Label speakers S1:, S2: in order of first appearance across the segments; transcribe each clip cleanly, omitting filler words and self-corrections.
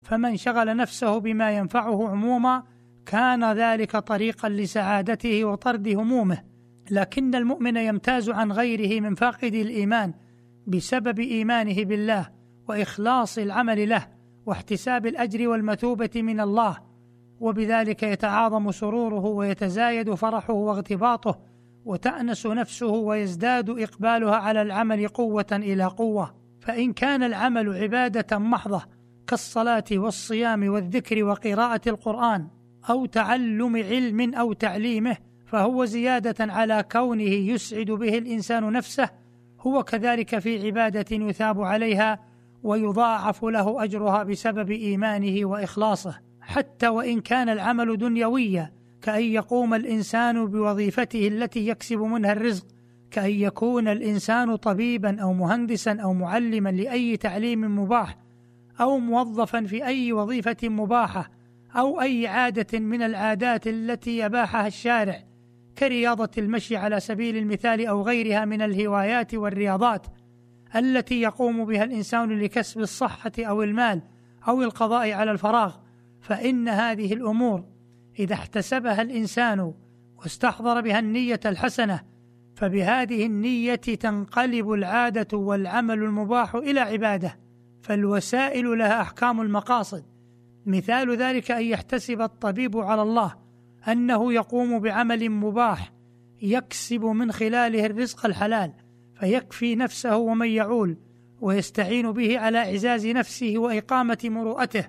S1: فمن شغل نفسه بما ينفعه عموما كان ذلك طريقا لسعادته وطرد همومه. لكن المؤمن يمتاز عن غيره من فاقد الإيمان بسبب إيمانه بالله وإخلاص العمل له واحتساب الأجر والمثوبة من الله، وبذلك يتعاظم سروره ويتزايد فرحه واغتباطه، وتأنس نفسه ويزداد إقبالها على العمل قوة إلى قوة. فإن كان العمل عبادة محضة كالصلاة والصيام والذكر وقراءة القرآن أو تعلم علم أو تعليمه، فهو زيادة على كونه يسعد به الإنسان نفسه، هو كذلك في عبادة يثاب عليها ويضاعف له أجرها بسبب إيمانه وإخلاصه. حتى وإن كان العمل دنيويا كأن يقوم الإنسان بوظيفته التي يكسب منها الرزق، كأن يكون الإنسان طبيبا أو مهندسا أو معلما لأي تعليم مباح، أو موظفا في أي وظيفة مباحة، أو أي عادة من العادات التي يباحها الشارع كرياضة المشي على سبيل المثال أو غيرها من الهوايات والرياضات التي يقوم بها الإنسان لكسب الصحة أو المال أو القضاء على الفراغ. فإن هذه الأمور إذا احتسبها الإنسان واستحضر بها النية الحسنة، فبهذه النية تنقلب العادة والعمل المباح إلى عبادة، فالوسائل لها أحكام المقاصد. مثال ذلك أن يحتسب الطبيب على الله أنه يقوم بعمل مباح يكسب من خلاله الرزق الحلال، فيكفي نفسه ومن يعول، ويستعين به على إعزاز نفسه وإقامة مروءته،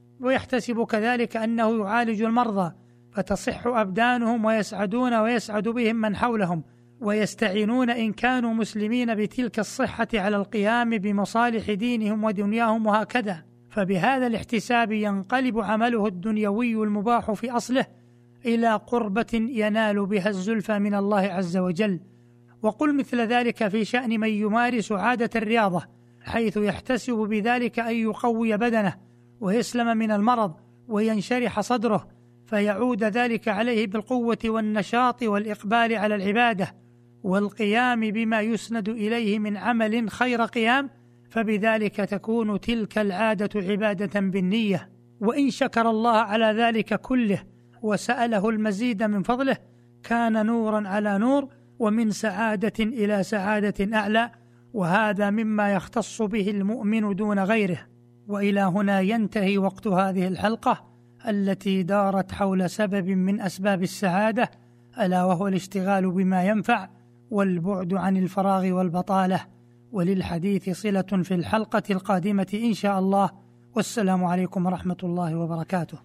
S1: ويحتسب كذلك أنه يعالج المرضى فتصح أبدانهم ويسعدون ويسعد بهم من حولهم، ويستعينون إن كانوا مسلمين بتلك الصحة على القيام بمصالح دينهم ودنياهم، وهكذا. فبهذا الاحتساب ينقلب عمله الدنيوي المباح في أصله إلى قربة ينال بها الزلفى من الله عز وجل. وقل مثل ذلك في شأن من يمارس عادة الرياضة، حيث يحتسب بذلك أن يقوي بدنه ويسلم من المرض وينشرح صدره، فيعود ذلك عليه بالقوة والنشاط والإقبال على العبادة والقيام بما يسند إليه من عمل خير قيام، فبذلك تكون تلك العادة عبادة بالنية. وإن شكر الله على ذلك كله وسأله المزيد من فضله كان نورا على نور، ومن سعادة إلى سعادة أعلى، وهذا مما يختص به المؤمن دون غيره. وإلى هنا ينتهي وقت هذه الحلقة التي دارت حول سبب من أسباب السعادة، ألا وهو الاشتغال بما ينفع والبعد عن الفراغ والبطالة. وللحديث صلة في الحلقة القادمة إن شاء الله، والسلام عليكم ورحمة الله وبركاته.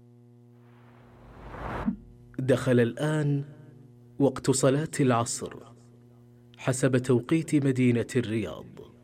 S2: دخل الآن وقت صلاة العصر حسب توقيت مدينة الرياض.